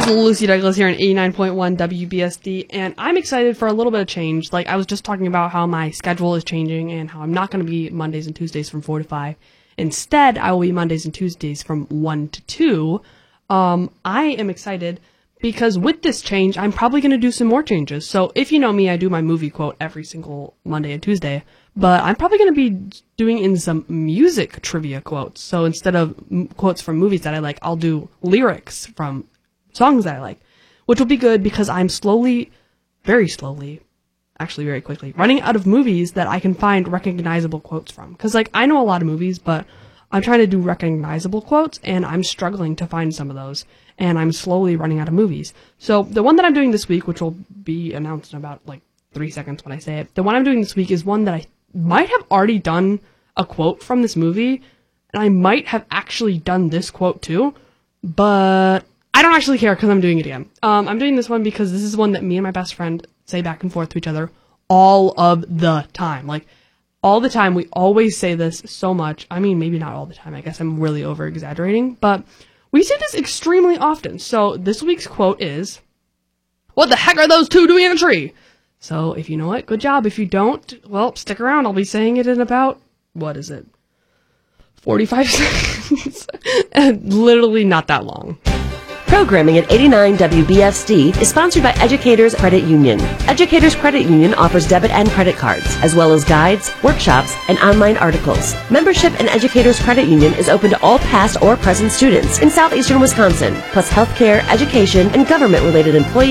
is Lucy Douglas here on 89.1 WBSD, and I'm excited for a little bit of change. Like, I was just talking about how my schedule is changing and how I'm not going to be Mondays and Tuesdays from 4 to 5. Instead, I will be Mondays and Tuesdays from 1 to 2. I am excited because with this change, I'm probably going to do some more changes. So if you know me, I do my movie quote every single Monday and Tuesday, but I'm probably going to be doing in some music trivia quotes. So instead of quotes from movies that I like, I'll do lyrics from songs that I like, which will be good because I'm slowly, very slowly, actually very quickly, running out of movies that I can find recognizable quotes from. Because, like, I know a lot of movies, but I'm trying to do recognizable quotes, and I'm struggling to find some of those, and I'm slowly running out of movies. So the one that I'm doing this week, which will be announced in about, 3 seconds when I say it, the one I'm doing this week is one that I might have already done a quote from this movie, and I might have actually done this quote too, but I don't actually care because I'm doing it again. I'm doing this one because this is one that me and my best friend say back and forth to each other all of the time. Like, all the time. We always say this so much. I mean, maybe not all the time. I guess I'm really over-exaggerating. But we say this extremely often. So this week's quote is, "What the heck are those two doing in a tree?" So if you know it, good job. If you don't, well, stick around. I'll be saying it in about, 45 seconds? And literally not that long. Programming at 89 WBSD is sponsored by Educators Credit Union. Educators Credit Union offers debit and credit cards, as well as guides, workshops, and online articles. Membership in Educators Credit Union is open to all past or present students in southeastern Wisconsin, plus healthcare, education, and government-related employee